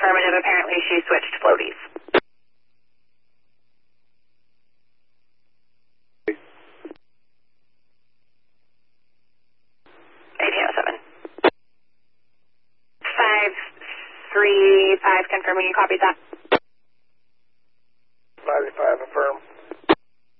affirmative. Apparently she switched floaties. 1807. 535 confirming you copied that. 95 affirm.